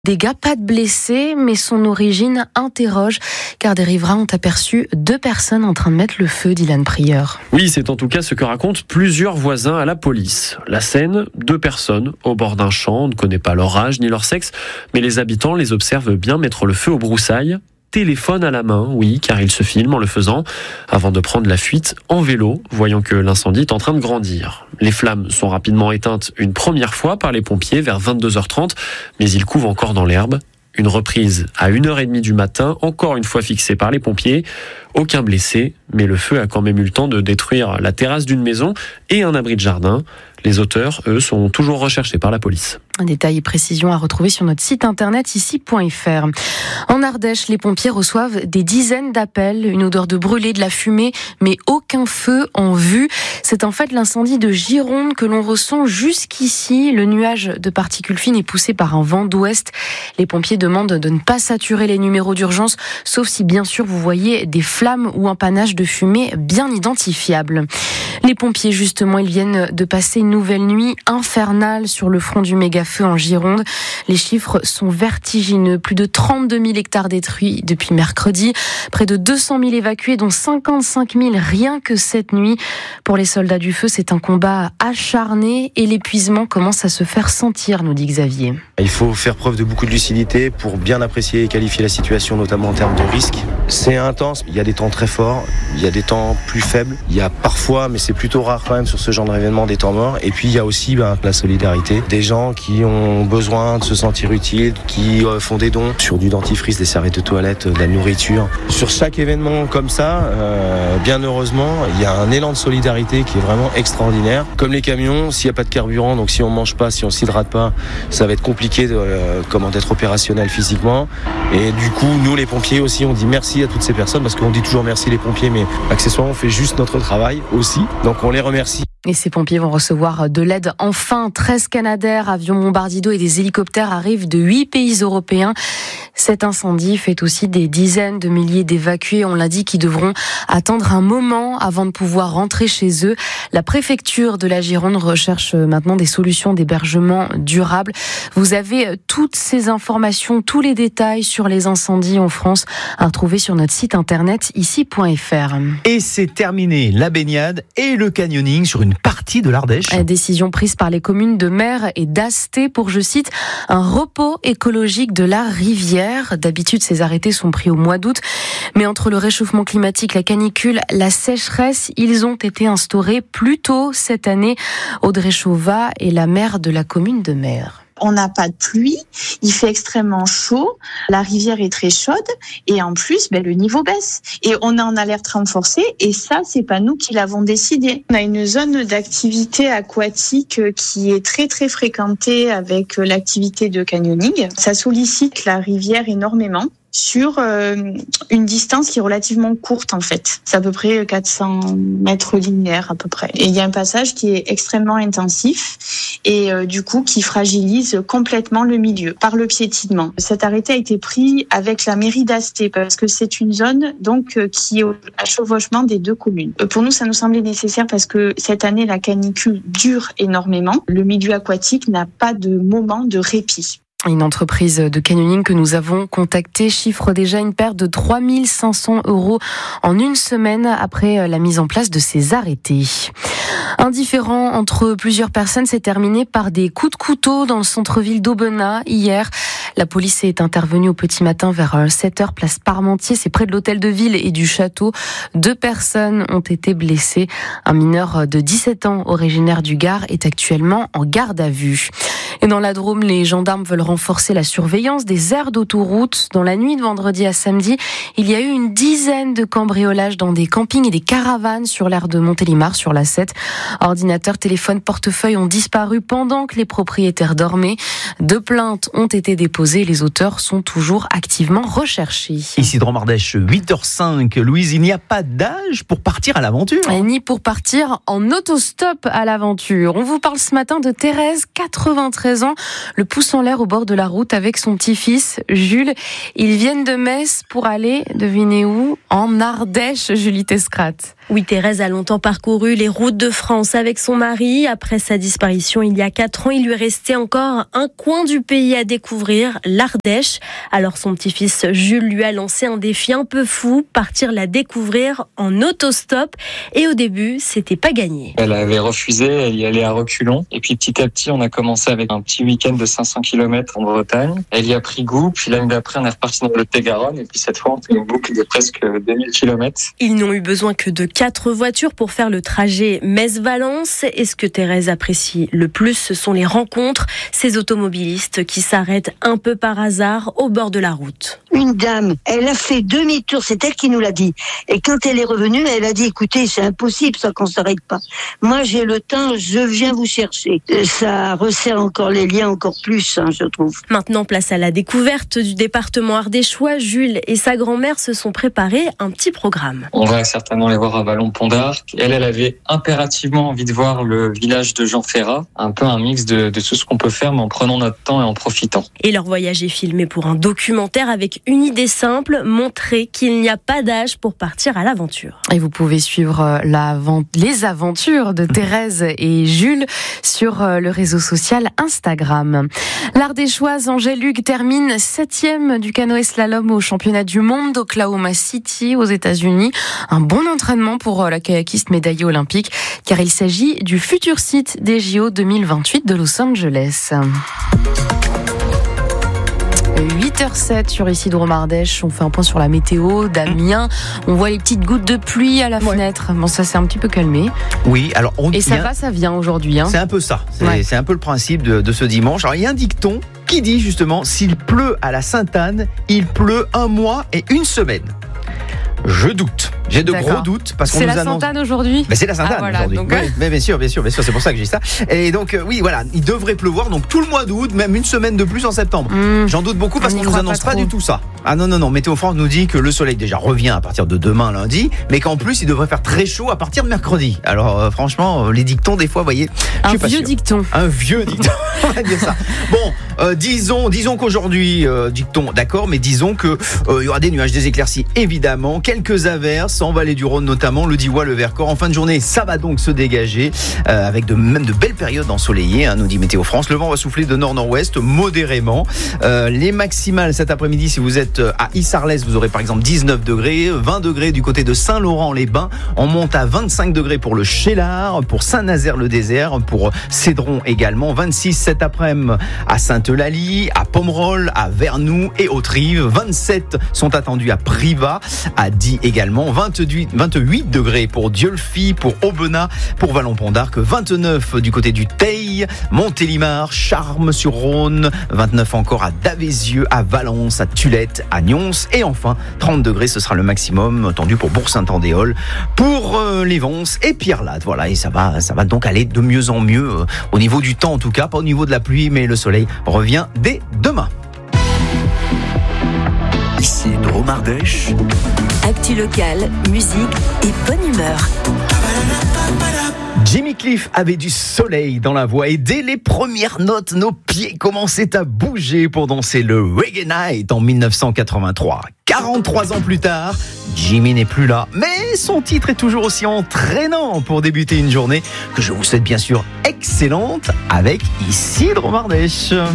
Dégâts, pas de blessés, mais son origine interroge, car des riverains ont aperçu 2 personnes en train de mettre le feu, Dylan Prieur. Oui, c'est en tout cas ce que racontent plusieurs voisins à la police. La scène, 2 personnes au bord d'un champ, on ne connaît pas leur âge ni leur sexe, mais les habitants les observent bien mettre le feu aux broussailles. Téléphone à la main, oui, car ils se filment en le faisant, avant de prendre la fuite en vélo, voyant que l'incendie est en train de grandir. Les flammes sont rapidement éteintes une première fois par les pompiers vers 22h30, mais ils couvent encore dans l'herbe. Une reprise à 1h30 du matin, encore une fois fixée par les pompiers. Aucun blessé, mais le feu a quand même eu le temps de détruire la terrasse d'une maison et un abri de jardin. Les auteurs, eux, sont toujours recherchés par la police. Un détail et précision à retrouver sur notre site internet ici.fr. En Ardèche, les pompiers reçoivent des dizaines d'appels, une odeur de brûlé, de la fumée, mais aucun feu en vue. C'est en fait l'incendie de Gironde que l'on ressent jusqu'ici. Le nuage de particules fines est poussé par un vent d'ouest. Les pompiers demandent de ne pas saturer les numéros d'urgence, sauf si bien sûr vous voyez des flammes ou un panache de fumée bien identifiable. Les pompiers, justement, ils viennent de passer une nouvelle nuit infernale sur le front du méga-feu en Gironde. Les chiffres sont vertigineux. Plus de 32 000 hectares détruits depuis mercredi. Près de 200 000 évacués, dont 55 000 rien que cette nuit. Pour les soldats du feu, c'est un combat acharné et l'épuisement commence à se faire sentir, nous dit Xavier. Il faut faire preuve de beaucoup de lucidité pour bien apprécier et qualifier la situation, notamment en termes de risque. C'est intense. Il y a des temps très forts, il y a des temps plus faibles. Il y a parfois, mais c'est plutôt rare quand même sur ce genre d'événement, des temps morts. Et puis il y a aussi la solidarité. Des gens qui ont besoin de se sentir utiles, qui font des dons sur du dentifrice, des serviettes de toilette, de la nourriture. Sur chaque événement comme ça, bien heureusement, il y a un élan de solidarité qui est vraiment extraordinaire. Comme les camions, s'il n'y a pas de carburant, donc si on ne mange pas, si on ne s'hydrate pas, ça va être compliqué d'être opérationnel physiquement. Et du coup, nous les pompiers aussi, on dit merci à toutes ces personnes, parce qu'on dit toujours merci les pompiers, mais accessoirement on fait juste notre travail aussi, donc on les remercie. Et ces pompiers vont recevoir de l'aide enfin. 13 Canadair, avions bombardiers d'eau et des hélicoptères arrivent de 8 pays européens. Cet incendie fait aussi des dizaines de milliers d'évacués, on l'a dit, qui devront attendre un moment avant de pouvoir rentrer chez eux. La préfecture de la Gironde recherche maintenant des solutions d'hébergement durable. Vous avez toutes ces informations, tous les détails sur les incendies en France à retrouver sur notre site internet ici.fr. Et c'est terminé, la baignade et le canyoning sur une partie de l'Ardèche. Décision prise par les communes de Mer et d'Asté pour, je cite, un repos écologique de la rivière. D'habitude, ces arrêtés sont pris au mois d'août. Mais entre le réchauffement climatique, la canicule, la sécheresse, ils ont été instaurés plus tôt cette année. Audrey Chauvat est la maire de la commune de Mer. On n'a pas de pluie, il fait extrêmement chaud, la rivière est très chaude et en plus, le niveau baisse. Et on est en alerte renforcée et ça, c'est pas nous qui l'avons décidé. On a une zone d'activité aquatique qui est très très fréquentée avec l'activité de canyoning. Ça sollicite la rivière énormément. Sur une distance qui est relativement courte en fait. C'est à peu près 400 mètres linéaires à peu près. Et il y a un passage qui est extrêmement intensif et du coup qui fragilise complètement le milieu par le piétinement. Cet arrêté a été pris avec la mairie d'Asté parce que c'est une zone donc qui est à chevauchement des 2 communes. Pour nous, ça nous semblait nécessaire parce que cette année, la canicule dure énormément. Le milieu aquatique n'a pas de moment de répit. Une entreprise de canyoning que nous avons contactée chiffre déjà une perte de 3 500 € en une semaine après la mise en place de ces arrêtés. Un différend entre plusieurs personnes s'est terminé par des coups de couteau dans le centre-ville d'Aubenas hier. La police est intervenue au petit matin vers 7h, place Parmentier. C'est près de l'hôtel de ville et du château. 2 personnes ont été blessées. Un mineur de 17 ans, originaire du Gard, est actuellement en garde à vue. Et dans la Drôme, les gendarmes veulent renforcer la surveillance des aires d'autoroute. Dans la nuit de vendredi à samedi, il y a eu une dizaine de cambriolages dans des campings et des caravanes sur l'aire de Montélimar, sur la 7. Ordinateurs, téléphones, portefeuilles ont disparu pendant que les propriétaires dormaient. 2 plaintes ont été déposées. Les auteurs sont toujours activement recherchés. Ici de Ardèche, 8h05. Louise, il n'y a pas d'âge pour partir à l'aventure. Ni pour partir en autostop à l'aventure. On vous parle ce matin de Thérèse, 93 ans, le pouce en l'air au bord de la route avec son petit-fils Jules. Ils viennent de Metz pour aller, devinez où, en Ardèche, Julie Tescrat. Oui, Thérèse a longtemps parcouru les routes de France avec son mari. Après sa disparition il y a 4 ans, il lui restait encore un coin du pays à découvrir, l'Ardèche. Alors son petit-fils Jules lui a lancé un défi un peu fou, partir la découvrir en autostop. Et au début, c'était pas gagné. Elle avait refusé, elle y allait à reculons. Et puis petit à petit, on a commencé avec un petit week-end de 500 km en Bretagne. Elle y a pris goût, puis l'année d'après, on est reparti dans le Lot-et-Garonne. Et puis cette fois, on fait une boucle de presque 2000 km. Ils n'ont eu besoin que de 4 voitures pour faire le trajet Metz-Valence. Et ce que Thérèse apprécie le plus, ce sont les rencontres, ces automobilistes qui s'arrêtent un peu par hasard au bord de la route. Une dame, elle a fait demi-tour, c'est elle qui nous l'a dit. Et quand elle est revenue, elle a dit, écoutez, c'est impossible ça qu'on s'arrête pas. Moi, j'ai le temps, je viens vous chercher. Ça resserre encore les liens encore plus, je trouve. Maintenant, place à la découverte du département ardéchois. Jules et sa grand-mère se sont préparés un petit programme. On va certainement les voir à Vallon-Pont d'Arc. Elle avait impérativement envie de voir le village de Jean Ferrat. Un peu un mix de tout ce qu'on peut faire, mais en prenant notre temps et en profitant. Et leur voyage est filmé pour un documentaire avec une idée simple, montrer qu'il n'y a pas d'âge pour partir à l'aventure. Et vous pouvez suivre les aventures de Thérèse et Jules sur le réseau social Instagram. L'Ardéchoise Angèle Hugues termine 7e du canoë slalom au championnat du monde d'Oklahoma City aux États-Unis. Un bon entraînement pour la kayakiste médaillée olympique, car il s'agit du futur site des JO 2028 de Los Angeles. 8h07 sur Isidro-Mardèche. On fait un point sur la météo d'Amiens. On voit les petites gouttes de pluie à la fenêtre. Bon, ça s'est un petit peu calmé. Oui, alors ça vient aujourd'hui. C'est un peu ça. C'est un peu le principe de ce dimanche. Alors il y a un dicton qui dit justement, s'il pleut à la Sainte-Anne, il pleut 1 mois et 1 semaine. Je doute. J'ai de gros doutes parce qu'on nous annonce. C'est la Sainte-Anne aujourd'hui. C'est la Sainte-Anne aujourd'hui. Donc... Oui, mais bien sûr, c'est pour ça que j'ai dit ça. Et donc oui, voilà, il devrait pleuvoir donc tout le mois d'août, même 1 semaine de plus en septembre. J'en doute beaucoup parce qu'on nous annonce pas du tout ça. Ah non, Météo France nous dit que le soleil déjà revient à partir de demain lundi, mais qu'en plus il devrait faire très chaud à partir de mercredi. Alors franchement, les dictons des fois, vous voyez, un vieux dicton, on va dire ça. Bon, disons qu'aujourd'hui dicton, d'accord, mais disons que il y aura des nuages, des éclaircies évidemment, quelques averses en vallée du Rhône notamment, le Diois, le Vercors. En fin de journée, ça va donc se dégager avec même de belles périodes ensoleillées, nous dit Météo France. Le vent va souffler de nord-nord-ouest modérément. Les maximales cet après-midi, si vous êtes à Issarlès, vous aurez par exemple 19 degrés, 20 degrés du côté de Saint-Laurent-les-Bains. On monte à 25 degrés pour le Cheylard, pour Saint-Nazaire-le-Désert, pour Cédron également. 26 cet après-midi à Sainte-Eulalie, à Pomerol, à Vernoux et Autrive. 27 sont attendus à Privas, à Die également. 28 degrés pour Dieulfi, pour Aubenas, pour Vallon-Pont d'Arc. 29 du côté du Teil, Montélimar, Charmes-sur-Rhône. 29 encore à Davézieux, à Valence, à Tulette, à Nyons. Et enfin, 30 degrés, ce sera le maximum attendu pour Bourg-Saint-Andéol, pour les Vonces et Pierrelatte. Voilà, et ça va donc aller de mieux en mieux au niveau du temps en tout cas, pas au niveau de la pluie, mais le soleil revient dès demain. Isidro-Mardèche. Actu locale, musique et bonne humeur. Jimmy Cliff avait du soleil dans la voix et dès les premières notes, nos pieds commençaient à bouger pour danser le Reggae Night en 1983. 43 ans plus tard, Jimmy n'est plus là, mais son titre est toujours aussi entraînant pour débuter une journée que je vous souhaite bien sûr excellente avec Isidro-Mardèche.